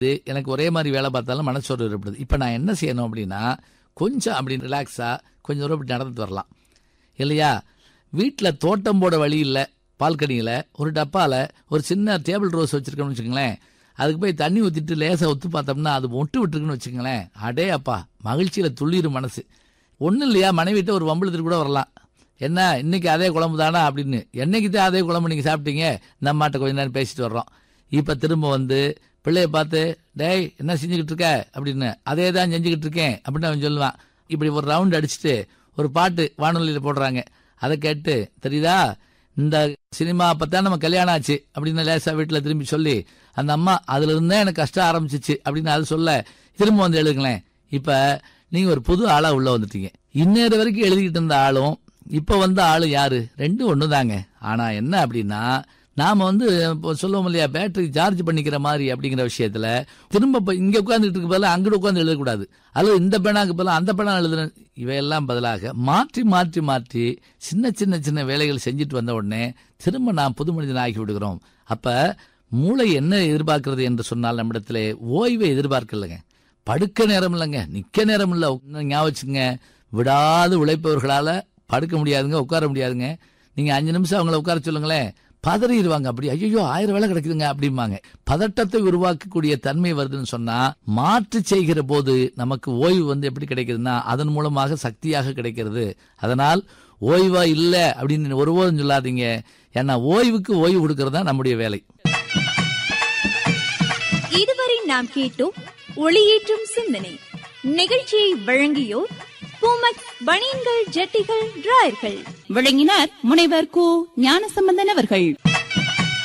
எனக்கு ஒரே மாதிரி வேலை பார்த்தாலும் மனசோர்வு ஏற்படுது. இப்போ நான் என்ன செய்யணும் அப்படின்னா, கொஞ்சம் அப்படி ரிலாக்ஸாக கொஞ்சம் தூரம் இப்படி நடந்துட்டு வரலாம் இல்லையா. வீட்டில் தோட்டம் போட வழி இல்லை, பால்கனியில் ஒரு டப்பாவில் ஒரு சின்ன டேபிள் ரோஸ் வச்சுருக்கோம்னு வச்சுக்கோங்களேன். அதுக்கு போய் தண்ணி ஊற்றிட்டு லேசாக ஒத்து பார்த்தோம்னா அது ஒட்டு விட்டுருக்குன்னு வச்சுக்கோங்களேன். அடே அப்பா, மகிழ்ச்சியில் துள்ளிடும் மனசு. ஒன்றும் இல்லையா, மனைவிட்ட ஒரு வம்பளத்துக்கு கூட வரலாம். என்ன இன்னைக்கு அதே குழம்பு தானா அப்படின்னு. என்னைக்கு தான் அதே குழம்பு நீங்கள் சாப்பிட்டீங்க, இந்த அம்மாட்ட கொஞ்ச நேரம் பேசிட்டு வர்றோம். இப்போ திரும்ப வந்து பிள்ளைய பார்த்து, டேய் என்ன செஞ்சுக்கிட்டு இருக்க அப்படின்னு. அதே தான் செஞ்சுக்கிட்டு இருக்கேன் அப்படின்னு அவன் சொல்லுவான். இப்படி ஒரு ரவுண்ட் அடிச்சுட்டு ஒரு பாட்டு வானொலியில் போடுறாங்க, அதை கேட்டு தெரியுதா இந்த சினிமா அப்பத்தான் நம்ம கல்யாணம் ஆச்சு அப்படின்னு லேசா வீட்டில் திரும்பி சொல்லி, அந்த அம்மா அதுல இருந்தே எனக்கு கஷ்டம் ஆரம்பிச்சிச்சு அப்படின்னு அது சொல்ல திரும்ப வந்து எழுதுங்களேன். இப்ப நீங்க ஒரு புது ஆளா உள்ள வந்துட்டீங்க. இன்னேற வரைக்கும் எழுதிக்கிட்டு இருந்த ஆளும் இப்ப வந்த ஆளும் யாரு, ரெண்டும் ஒண்ணுதாங்க. ஆனா என்ன அப்படின்னா, நாம வந்து சொல்லுவோம் இல்லையா, பேட்டரி சார்ஜ் பண்ணிக்கிற மாதிரி அப்படிங்கிற விஷயத்துல திரும்ப இங்க உட்காந்துட்டு இருக்க பதிலாக அங்கிட்டு உட்காந்து எழுதக்கூடாது, அல்லது இந்த பேனாக்கு பதிலாக அந்த பேனா எழுதுறேன். இவையெல்லாம் பதிலாக மாற்றி மாற்றி மாற்றி சின்ன சின்ன சின்ன வேலைகள் செஞ்சுட்டு வந்த உடனே திரும்ப நாம் புது மனிதன் ஆகி விடுகிறோம். அப்ப மூளை என்ன எதிர்பார்க்கிறது என்று சொன்னால், நம்மிடத்திலே ஓய்வை எதிர்பார்க்கலங்க. படுக்க நேரம் இல்லைங்க, நிக்க நேரம் இல்லை. ஞாபகம் வச்சுங்க, விடாது உழைப்பவர்களால படுக்க முடியாதுங்க, உட்கார முடியாதுங்க. நீங்க 5 நிமிஷம் அவங்கள உட்கார சொல்லுங்களேன், பதறிடுவாங்க. அப்படி ஐயோ 1000 வேலை கிடைக்குதுங்க அப்படிம்பாங்க. பதட்டத்தை உருவாக்கக்கூடிய தன்மை வருதுன்னு சொன்னா, மாற்று செய்கிற போது நமக்கு ஓய்வு வந்து எப்படி கிடைக்குதுன்னா, அதன் மூலமாக சக்தியாக கிடைக்கிறது. அதனால் ஓய்வா இல்லை அப்படின்னு ஒருபோதும் சொல்லாதீங்க. ஏன்னா ஓய்வுக்கு ஓய்வு கொடுக்கறது தான் நம்முடைய வேலை. இதுவரை நாம் கேட்டோம் ஒளியேற்றும் சிந்தனை. நிகழ்ச்சியை வழங்கியோர் பூமக்ஸ் பனியன்கள், ஜட்டிகள், டிராயர்கள். வழங்கினார் முனைவர் கு ஞானசம்பந்தன் அவர்கள்.